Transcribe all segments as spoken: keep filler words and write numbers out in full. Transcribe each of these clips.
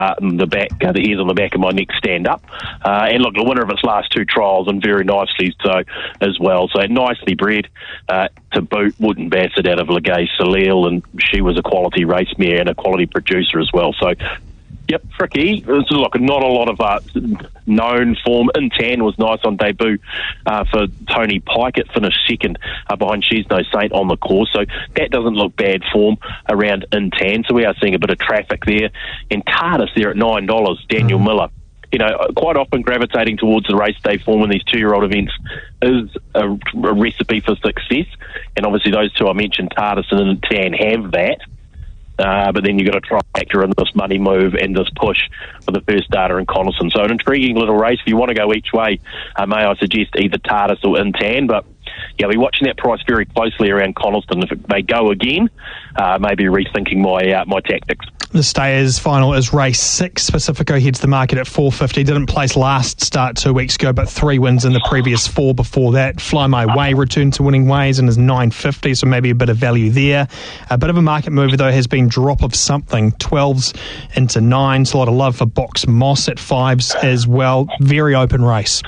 Uh, the back, uh, the ears on the back of my neck stand up. Uh, and look, the winner of its last two trials, and very nicely so as well. So nicely bred uh, to boot. Wooden Bassett out of Legay Salil, and she was a quality race mare and a quality producer as well. So, yep, Fricky. This is like not a lot of uh, known form. In Tan was nice on debut uh, for Tony Pike. It finished second uh, behind She's No Saint on the course. So that doesn't look bad form around In Tan. So we are seeing a bit of traffic there. And TARDIS there at nine dollars, Daniel mm. Miller. You know, quite often gravitating towards the race day form in these two-year-old events is a, a recipe for success. And obviously those two I mentioned, TARDIS and In Tan, have that. Uh, but then you've got to try and factor in this money move and this push for the first data in Coniston. So an intriguing little race. If you want to go each way, uh, may I suggest either TARDIS or In Tan, but yeah, I'll be watching that price very closely around Coniston. If they go again, uh, maybe rethinking my uh, my tactics. The stayers final is race six. Pacifico heads the market at four fifty. Didn't place last start two weeks ago, but three wins in the previous four before that. Fly My Way returned to winning ways and is nine fifty, so maybe a bit of value there. A bit of a market mover, though, has been drop of something. twelves into nines. A lot of love for Box Moss at fives as well. Very open race.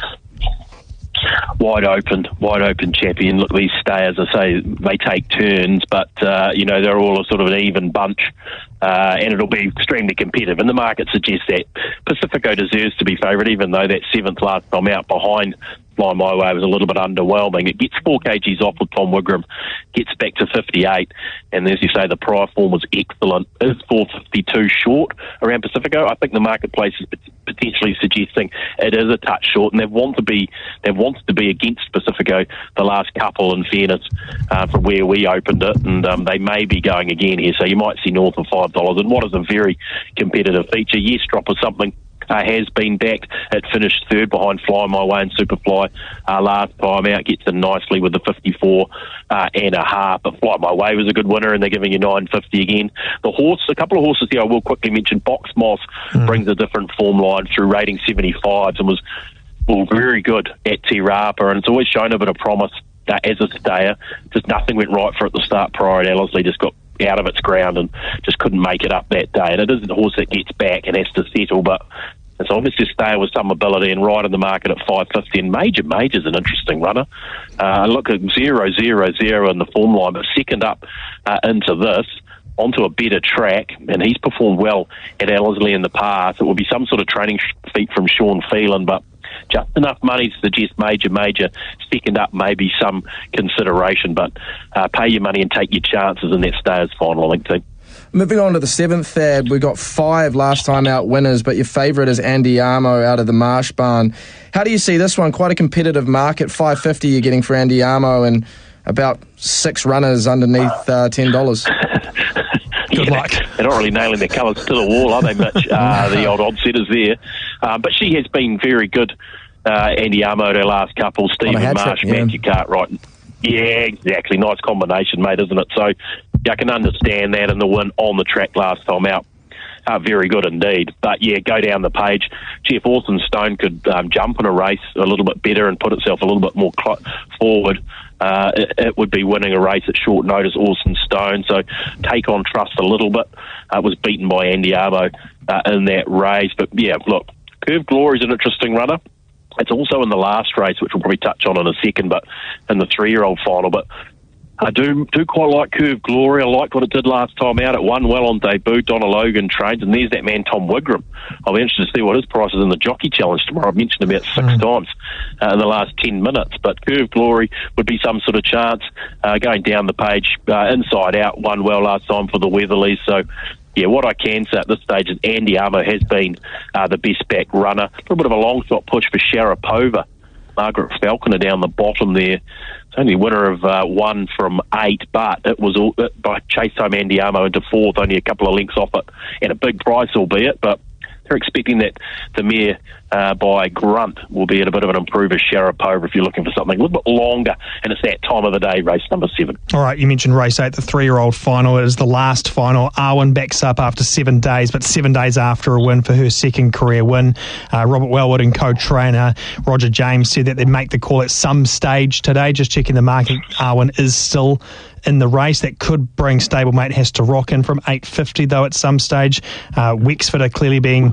Wide open, wide open champion. Look, these stayers, I say, they take turns, but, uh, you know, they're all a sort of an even bunch, uh, and it'll be extremely competitive. And the market suggests that Pacifico deserves to be favourite, even though that seventh last time out behind Fly My Way was a little bit underwhelming. It gets four kgs off with Tom Wigram, gets back to fifty-eight, and as you say, the prior form was excellent. Is four fifty-two short around Pacifico? I think the marketplace is potentially suggesting it is a touch short, and they've wanted to be they've wanted to be against Pacifico the last couple, in fairness, uh, from where we opened it, and um, they may be going again here, so you might see north of five dollars, and what is a very competitive feature. Yes, drop or something. Uh, has been backed. It finished third behind Fly My Way and Superfly uh, last time out. Gets in nicely with the fifty-four uh, and a half. But Fly My Way was a good winner, and they're giving you nine fifty again. The horse, a couple of horses here I will quickly mention. Box Moss mm. brings a different form line through rating seventy-fives and was well very good at Te Rapa, and it's always shown a bit of promise uh, as a stayer. Just nothing went right for it at the start prior at Ellerslie. Just got out of its ground and just couldn't make it up that day. And it is the horse that gets back and has to settle, but it's obviously a stayer with some ability and right in the market at five fifty. And Major Major's an interesting runner. Uh, look at zero, zero, zero in the form line, but second up uh, into this, onto a better track, and he's performed well at Ellerslie in the past. It will be some sort of training feat from Sean Phelan, but just enough money to suggest Major Major second up, maybe some consideration, but uh, pay your money and take your chances in that stayers final, I think, too. Moving on to the seventh, Thad, we got five last time out winners, but your favourite is Andy Amo out of the Marsh Barn. How do you see this one? Quite a competitive market. five fifty you're getting for Andy Amo, and about six runners underneath uh, ten dollars. Good yeah, luck. They're not really nailing their colours to the wall, are they, Mitch? Uh, the old odd setters there. Uh, but she has been very good, uh, Andy Amo, her last couple. Stephen Marsh, trick, yeah. Matthew Cartwright. Yeah, exactly. Nice combination, mate, isn't it? So I can understand that, and the win on the track last time out. Uh, very good indeed. But yeah, go down the page. Jeff Orson Stone could um, jump in a race a little bit better and put itself a little bit more cl- forward. Uh, it, it would be winning a race at short notice, Orson Stone. So take on trust a little bit. Uh, was beaten by Andy Arbo uh, in that race. But yeah, look, Curve Glory is an interesting runner. It's also in the last race, which we'll probably touch on in a second, but in the three-year-old final. But I do do quite like Curve Glory. I liked what it did last time out. It won well on debut. Donna Logan trains, and there's that man Tom Wigram. I'll be interested to see what his price is in the Jockey Challenge tomorrow. I've mentioned about six mm. times uh, in the last ten minutes. But Curve Glory would be some sort of chance uh, going down the page, uh, inside out. Won well last time for the Weatherlys. So yeah, what I can say at this stage is Andy Amo has been uh, the best back runner. A little bit of a long shot push for Sharapova. Margaret Falconer down the bottom there. It's only winner of uh, one from eight, but it was all, it, by chase time Andy Amo into fourth, only a couple of lengths off it, and a big price albeit, but they're expecting that the mare uh, by Grunt will be at a bit of an improver, Sharapova, if you're looking for something a little bit longer, and it's that time of the day, race number seven. All right, you mentioned race eight, the three-year-old final. It is the last final. Arwen backs up after seven days, but seven days after a win for her second career win. Uh, Robert Wellwood and co-trainer Roger James said that they'd make the call at some stage today. Just checking the market, Arwen is still in the race. That could bring stablemate Has to Rock in from eight fifty, though, at some stage. Uh, Wexford are clearly being